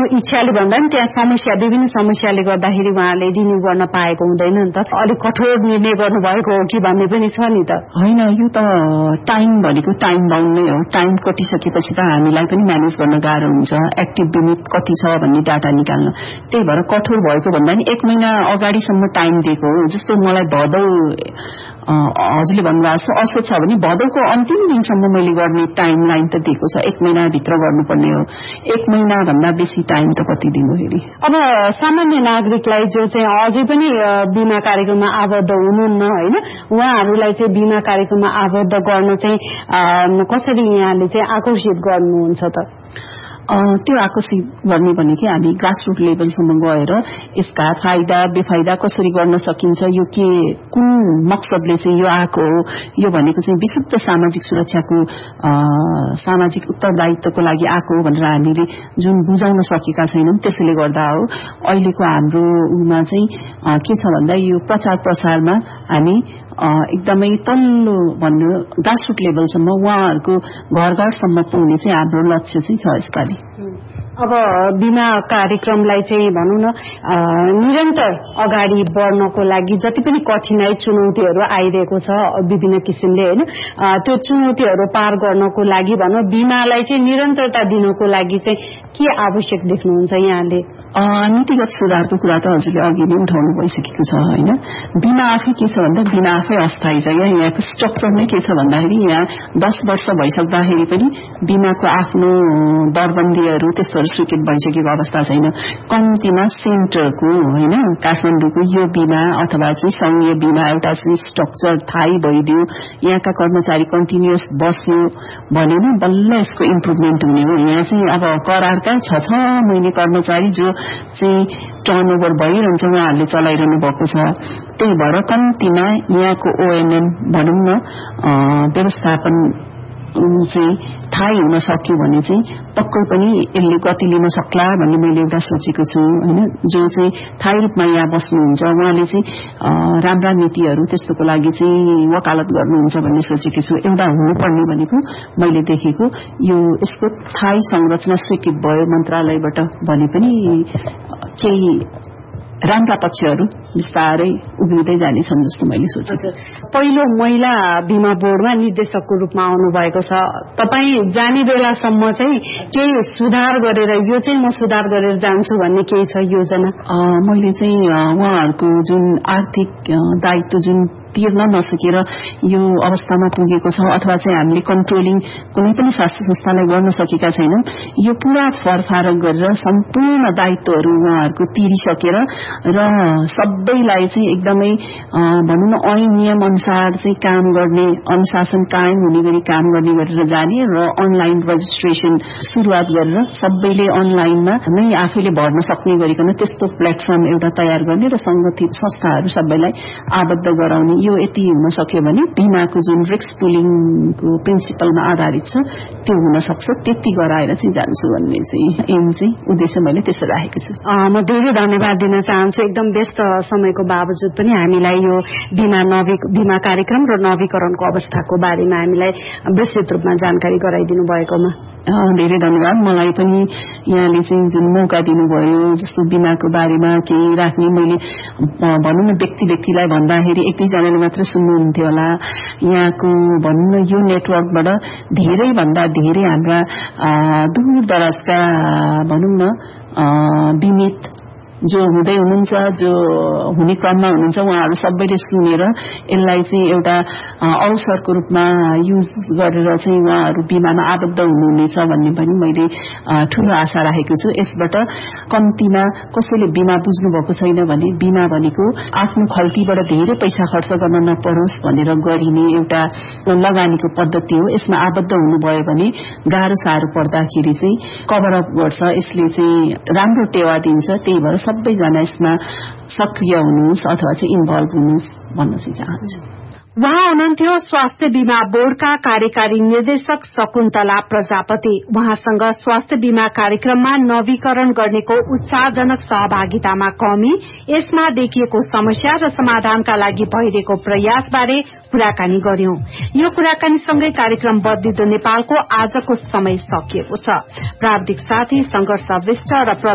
आफ्नो इच्छाले भन्दा पनि त्यहाँ समस्या विभिन्न समस्याले गर्दाखेरि उहाँले रिन्यू गर्न पाएको हुँदैन नि त अलिक कठोर निर्णय गर्नुभएको हो कि भन्ने पनि छ नि त होइन यो त टाइम भनेको टाइम बाउन्ड नै हो टाइम कटिसकेपछि त हामीलाई पनि म्यानेज गर्न गाह्रो हुन्छ एक्टिभ बिमिट कति छ भन्ने डाटा निकाल्न त्यही भएर कठोर भएको भन्दा नि 1 महिना अगाडिसम्म टाइम दिएको हो जस्तो मलाई भदौ हजुरले भन्नुभएको छ असोज छ भने भदौको अन्तिम दिनसम्म मैले गर्ने टाइम लाइन त दिएको छ 1 महिनाभित्र गर्नुपर्ने हो 1 महिना भन्दा बेसी टाइम त कति दिनु फेरि अब सामान्य नागरिकलाई जो चाहिँ अझै पनि बीमा कार्यक्रममा आबद्ध हुनुहुन्न हैन उहाँहरूलाई चाहिँ बीमा कार्यक्रममा आबद्ध गर्न चाहिँ कसरी यहाँले चाहिँ आकर्षित गर्नुहुन्छ त त्यो आकर्षित गर्ने भनेकै हामी ग्रासरुट लेभलसम्म गएर यसका फाइदा बेफाइदा कसरी गर्न सकिन्छ यो के कुन मकसदले चाहिँ यो आएको हो यो भनेको चाहिँ विशुद्ध सामाजिक सुरक्षाको सामाजिक उत्तरदायित्वको लागि आएको हो भनेर हामीले जुन बुझाउन सकेका छैनौं त्यसैले गर्दा हो अहिलेको हाम्रो उमा चाहिँ के छ भन्दा यो प्रचार प्रसारमा हामी एकदमै तल्लो भन्नु ग्रासरुट लेभलसम्म उहाँहरूको घर घरसम्म पुग्ने चाहिँ हाम्रो लक्ष्य चाहिँ छ यसपालि अब बीमा कार्यक्रमलाई चाहिँ भनौं न निरन्तर अगाडि बढ्नको लागि जति पनि कठिनाई चुनौतीहरू आइरहेको छ विभिन्न किसिमले हैन त्यो चुनौतीहरू पार गर्नको लागि भनौं बीमालाई चाहिँ निरन्तरता दिनको लागि चाहिँ के आवश्यक देख्नुहुन्छ यहाँले नीतिगत सुधारको कुरा त हजुरले अघि नै उठाउनु भइसकेको छ हैन बीमा आफै के छ भन्दा बीमा आफै अस्थायी छ यहाँको स्ट्रक्चर नै के छ भन्दाखेरि यहाँ 10 वर्ष भइसक्दाखेरि पनि बीमाको आफ्नो दरबन्दीहरू त्यस्तोहरू स्वीकृत भइसकेको अवस्था छैन कम्तीमा सेन्टरको हैन काठमाडौँको यो बीमा अथवा चाहिँ संघीय बीमा एउटा स्ट्रक्चर थाहै भइदियो यहाँका कर्मचारी कन्टिन्युअस बस्यो भने नै बल्ल यसको इम्प्रुभमेन्ट हुने हो यहाँ चाहिँ अब करारका 6 महिने कर्मचारी जो चाहिँ टर्नओभर भइरहन्छ उहाँहरूले चलाइरहनु भएको छ त्यही भएर कम्तीमा यहाँको ओएनएम भनौं न व्यवस्थापन चाहिँ थाहै हुन सक्यो भने चाहिँ पक्कै पनि यसले गति लिन सक्ला भन्ने मैले एउटा सोचेको छु हैन जो चाहिँ थाहै रूपमा यहाँ बस्नुहुन्छ उहाँले चाहिँ राम्रा नीतिहरू त्यस्तोको लागि चाहिँ वकालत गर्नुहुन्छ भन्ने सोचेको छु एउटा हुनुपर्ने भनेको मैले देखेको यो यसको थाहै संरचना स्वीकृत भयो मन्त्रालयबाट भने पनि केही राम्रा पक्षहरू विस्तारै उभिँदै जानेछन् जस्तो मैले सोचेछु पहिलो महिला बीमा बोर्डमा निर्देशकको रूपमा आउनु भएको छ तपाई जाने बेलासम्म चाहिँ केही सुधार गरेर यो चाहिँ म सुधार गरेर जान्छु भन्ने केही छ योजना मैले चाहिँ उहाँहरूको जुन आर्थिक दायित्व जुन तिर्न नसकेर यो अवस्थामा पुगेको छ अथवा चाहिँ हामीले कन्ट्रोलिङ कुनै पनि स्वास्थ्य संस्थालाई गर्न सकेका छैनौं यो पूरा फरफारक गरेर सम्पूर्ण दायित्वहरू उहाँहरूको तिरिसकेर र सबैलाई चाहिँ एकदमै भनौं न ऐन नियम अनुसार चाहिँ काम गर्ने अनुशासन कायम हुने गरी काम गर्ने गरेर जाने र अनलाइन रजिस्ट्रेसन सुरुवात गरेर सबैले अनलाइनमा नै आफैले भर्न सक्ने गरिकन त्यस्तो प्लेटफर्म एउटा तयार गर्ने र संगठित संस्थाहरू सबैलाई आबद्ध गराउने यो यति हुन सक्यो भने बीमाको जुन रिस्क पुलिङको प्रिन्सिपलमा आधारित छ त्यो हुन सक्छ त्यति गराएर चाहिँ जान्छु भन्ने चाहिँ एम चाहिँ उद्देश्य मैले त्यसो राखेको छु म धेरै धन्यवाद दिन चाहन्छु एकदम व्यस्त समयको बावजुद पनि हामीलाई यो बीमा कार्यक्रम र नवीकरणको अवस्थाको बारेमा हामीलाई विस्तृत रूपमा जानकारी गराइदिनु भएकोमा धेरै धन्यवाद मलाई पनि यहाँले चाहिँ जुन मौका दिनुभयो जस्तो बीमाको बारेमा केही राख्ने मैले भनौं न व्यक्तिलाई भन्दाखेरि एक दुईजनाले मात्र सुन्नुहुन्थ्यो होला यहाँको भनौं न यो नेटवर्कबाट धेरै भन्दा धेरै हाम्रा दूर दराजका भनौं न बिमित जो हुँदै हुनुहुन्छ जो हुने क्रममा हुनुहुन्छ उहाँहरू सबैले सुनेर यसलाई चाहिँ एउटा अवसरको रूपमा युज गरेर चाहिँ उहाँहरू बीमामा आबद्ध हुनुहुनेछ भन्ने पनि मैले ठूलो आशा राखेको छु यसबाट कम्तीमा कसैले बीमा बुझ्नु भएको छैन भने बीमा भनेको आफ्नो खल्तीबाट धेरै पैसा खर्च गर्न नपरोस् भनेर गरिने एउटा लगानीको पद्धति हो यसमा आबद्ध हुनुभयो भने गाह्रो साह्रो पर्दाखेरि चाहिँ कभर अप गर्छ यसले चाहिँ राम्रो टेवा दिन्छ त्यही भएर सबैजना यसमा सक्रिय हुनुहोस् अथवा चाहिँ इन्भल्भ हुनुहोस् भन्न चाहिँ चाहन्छु वहाँ हुनुहुन्थ्यो स्वास्थ्य बीमा बोर्डका कार्यकारी निर्देशक शकुन्तला प्रजापति वहाँसँग स्वास्थ्य बीमा कार्यक्रममा नवीकरण गर्नेको उत्साहजनक सहभागितामा कमी यसमा देखिएको समस्या र समाधानका लागि भइरहेको प्रयास बारे कुराकानी गर्यौं यो कुराकानीसँगै कार्यक्रम बदलिदो नेपालको आजको समय सकिएको छ प्राविधिक साथी संघर्ष विष्ट र